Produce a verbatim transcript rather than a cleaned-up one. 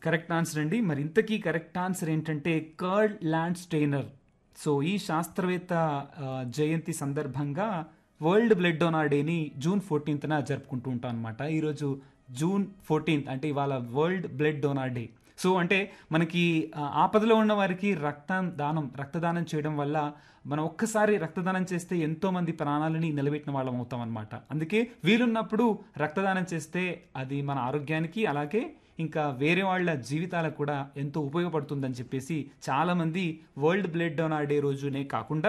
Correct answer అండి. మరి ఇంతకీ కరెక్ట్ ఆన్సర్ ఏంటంటే కర్ల్ ల్యాండ్ స్టెయినర్. సో ఈ శాస్త్రవేత్త ఆ, జయంతి సందర్భంగా వరల్డ్ బ్లడ్ డోనార్ డేని జూన్ ఫోర్టీన్త్న జరుపుకుంటూ ఉంటాం అనమాట. ఈరోజు జూన్ ఫోర్టీన్త్ అంటే ఇవాళ world blood donor day. So అంటే మనకి ఆ, ఆపదలో ఉన్న వారికి రక్తం దానం రక్తదానం చేయడం వల్ల మనం ఒక్కసారి రక్తదానం చేస్తే ఎంతో మంది ప్రాణాలని నిలబెట్టిన వాళ్ళం అవుతాం అనమాట. అందుకే వీలున్నప్పుడు రక్తదానం చేస్తే అది మన ఆరోగ్యానికి అలాగే ఇంకా వేరే వాళ్ళ జీవితాలకు కూడా ఎంతో ఉపయోగపడుతుందని చెప్పేసి చాలా మంది వరల్డ్ బ్లడ్ డోనార్ డే రోజునే కాకుండా